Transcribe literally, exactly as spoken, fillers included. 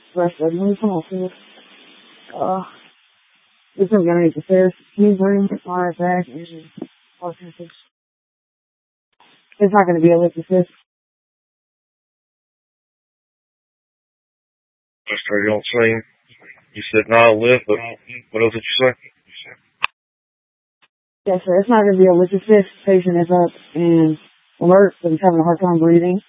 Rest of the come on, sis. Uh, this is gonna make the stairs. Can you bring my back and all kinds of. It's not gonna be a lift, sis. Just so you don't see him. You said not a lift, but what else did you say? Yes, sir. It's not gonna be a lift, sis. Patient is up and alert, but he's having a hard time breathing.